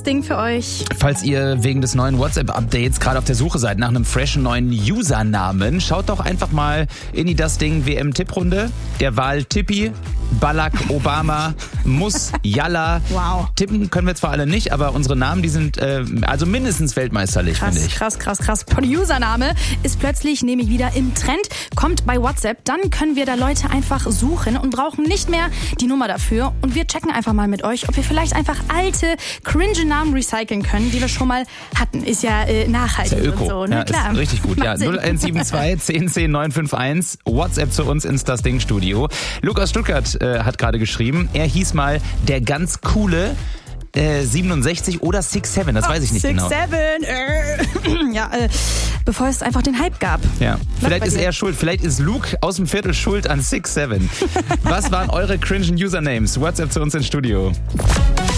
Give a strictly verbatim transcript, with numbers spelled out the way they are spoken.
Ding für euch. Falls ihr wegen des neuen WhatsApp-Updates gerade auf der Suche seid nach einem freshen neuen Usernamen, schaut doch einfach mal in die Das Ding W M-Tipprunde. Der Wahl Tippi, Barack Obama, Muss, Yalla. Wow. Tippen können wir zwar alle nicht, aber unsere Namen, die sind äh, also mindestens weltmeisterlich, Krass, finde ich. krass, krass, krass. Username ist plötzlich nämlich wieder im Trend, kommt bei WhatsApp. Dann können wir da Leute einfach suchen und brauchen nicht mehr die Nummer dafür. Und wir checken einfach mal mit euch, ob wir vielleicht einfach alte, cringe Namen recyceln können, die wir schon mal hatten. Ist ja äh, nachhaltig ist ja Öko. und so. Ne? Ja, Klar. ist richtig gut. Ja, Macht Sinn. null eins sieben zwei, zehn zehn, neun fünf eins. WhatsApp zu uns ins Das Ding Studio. Lukas Stuttgart äh, hat gerade geschrieben, er hieß mal der ganz coole äh, siebenundsechzig oder six seven, das Oh, weiß ich nicht six, genau. seven, äh. Ja, äh, bevor es einfach den Hype gab. Ja. Vielleicht bei ist dir. er schuld, vielleicht ist Luke aus dem Viertel schuld an six seven. Was waren eure cringen Usernames? WhatsApp zu uns ins Studio.